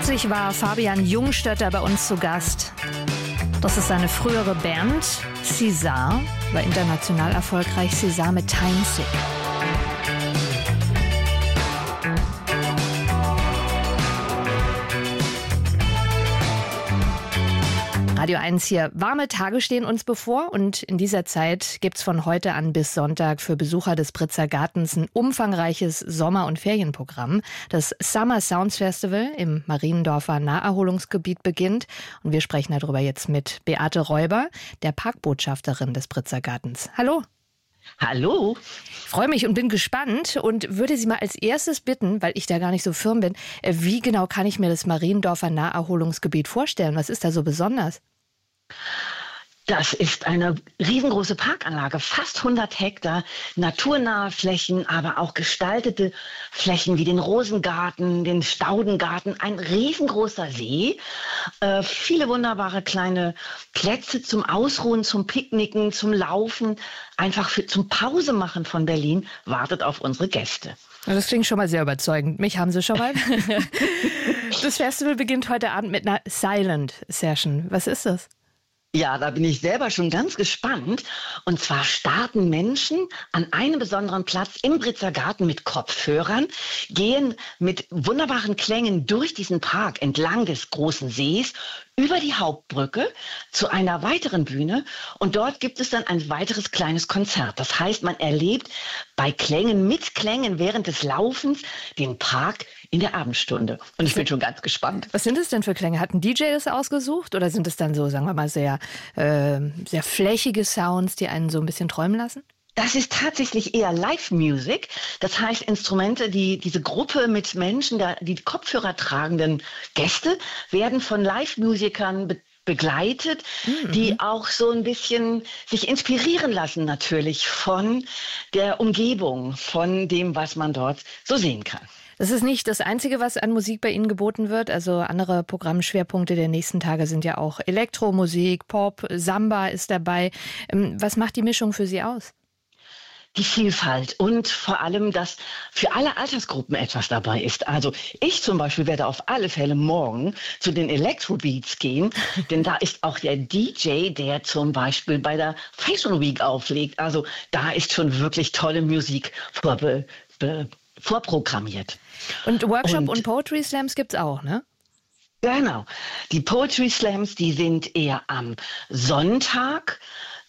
Kürzlich war Fabian Jungstötter bei uns zu Gast. Das ist seine frühere Band, César, war international erfolgreich, César mit Time Sick. Radio 1 hier. Warme Tage stehen uns bevor und in dieser Zeit gibt's von heute an bis Sonntag für Besucher des Britzer Gartens ein umfangreiches Sommer- und Ferienprogramm. Das Summer Sounds Festival im Mariendorfer Naherholungsgebiet beginnt und wir sprechen darüber jetzt mit Beate Räuber, der Parkbotschafterin des Britzer Gartens. Hallo. Hallo. Ich freue mich und bin gespannt und würde Sie mal als erstes bitten, weil ich da gar nicht so firm bin, wie genau kann ich mir das Mariendorfer Naherholungsgebiet vorstellen? Was ist da so besonders? Das ist eine riesengroße Parkanlage, fast 100 Hektar, naturnahe Flächen, aber auch gestaltete Flächen wie den Rosengarten, den Staudengarten, ein riesengroßer See, viele wunderbare kleine Plätze zum Ausruhen, zum Picknicken, zum Laufen, einfach zum Pausemachen von Berlin, wartet auf unsere Gäste. Das klingt schon mal sehr überzeugend. Mich haben Sie schon mal. Das Festival beginnt heute Abend mit einer Silent Session. Was ist das? Ja, da bin ich selber schon ganz gespannt. Und zwar starten Menschen an einem besonderen Platz im Britzer Garten mit Kopfhörern, gehen mit wunderbaren Klängen durch diesen Park entlang des großen Sees, über die Hauptbrücke zu einer weiteren Bühne. Und dort gibt es dann ein weiteres kleines Konzert. Das heißt, man erlebt bei Klängen, mit Klängen während des Laufens den Park in der Abendstunde. Und ich bin schon ganz gespannt. Was sind es denn für Klänge? Hat ein DJ das ausgesucht oder sind es dann so, sagen wir mal, sehr flächige Sounds, die einen so ein bisschen träumen lassen? Das ist tatsächlich eher Live-Music. Das heißt, Instrumente, diese Gruppe mit Menschen, die Kopfhörer tragenden Gäste, werden von Live-Musikern begleitet, die auch so ein bisschen sich inspirieren lassen natürlich von der Umgebung, von dem, was man dort so sehen kann. Das ist nicht das Einzige, was an Musik bei Ihnen geboten wird. Also andere Programmschwerpunkte der nächsten Tage sind ja auch Elektromusik, Pop, Samba ist dabei. Was macht die Mischung für Sie aus? Die Vielfalt und vor allem, dass für alle Altersgruppen etwas dabei ist. Also ich zum Beispiel werde auf alle Fälle morgen zu den Electrobeats gehen, denn da ist auch der DJ, der zum Beispiel bei der Fashion Week auflegt. Also da ist schon wirklich tolle Musik vorprogrammiert. Und Workshop und Poetry Slams gibt's auch, ne? Genau. Die Poetry Slams, die sind eher am Sonntag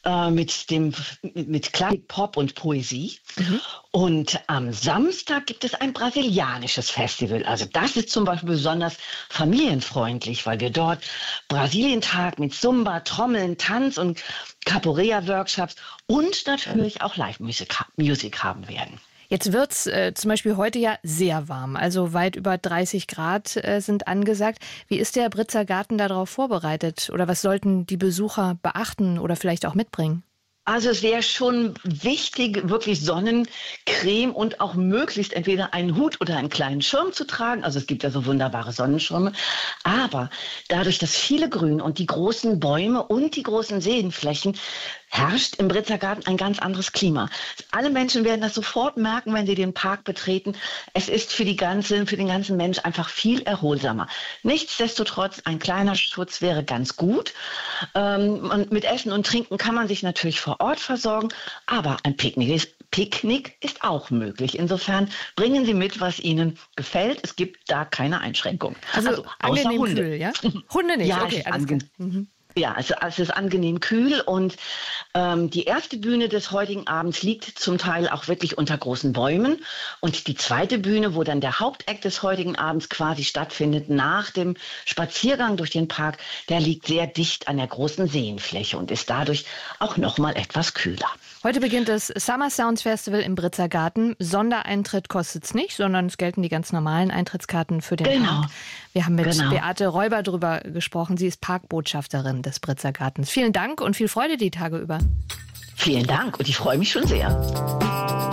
mit Klassik, Pop und Poesie. Und am Samstag gibt es ein brasilianisches Festival. Also das ist zum Beispiel besonders familienfreundlich, weil wir dort Brasilientag mit Zumba, Trommeln, Tanz und Capoeira-Workshops und natürlich auch Live-Musik haben werden. Jetzt wird's zum Beispiel heute ja sehr warm, also weit über 30 Grad sind angesagt. Wie ist der Britzer Garten darauf vorbereitet? Oder was sollten die Besucher beachten oder vielleicht auch mitbringen? Also es wäre schon wichtig, wirklich Sonnencreme und auch möglichst entweder einen Hut oder einen kleinen Schirm zu tragen. Also es gibt ja so wunderbare Sonnenschirme. Aber dadurch, dass viele Grün und die großen Bäume und die großen Seenflächen herrscht im Britzer Garten ein ganz anderes Klima. Alle Menschen werden das sofort merken, wenn sie den Park betreten. Es ist für den ganzen Mensch einfach viel erholsamer. Nichtsdestotrotz, ein kleiner Schutz wäre ganz gut. Und mit Essen und Trinken kann man sich natürlich vor Ort versorgen, aber ein Picknick ist auch möglich. Insofern bringen Sie mit, was Ihnen gefällt. Es gibt da keine Einschränkung. Also außer Hunde. Kühl, ja? Hunde nicht, ja, okay, alles klar. Ja, also es ist angenehm kühl und die erste Bühne des heutigen Abends liegt zum Teil auch wirklich unter großen Bäumen und die zweite Bühne, wo dann der Hauptakt des heutigen Abends quasi stattfindet, nach dem Spaziergang durch den Park, der liegt sehr dicht an der großen Seenfläche und ist dadurch auch noch mal etwas kühler. Heute beginnt das Summer Sounds Festival im Britzer Garten. Sondereintritt kostet es nicht, sondern es gelten die ganz normalen Eintrittskarten für den Park. Wir haben mit Beate Räuber darüber gesprochen. Sie ist Parkbotschafterin des Britzer Gartens. Vielen Dank und viel Freude die Tage über. Vielen Dank und ich freue mich schon sehr.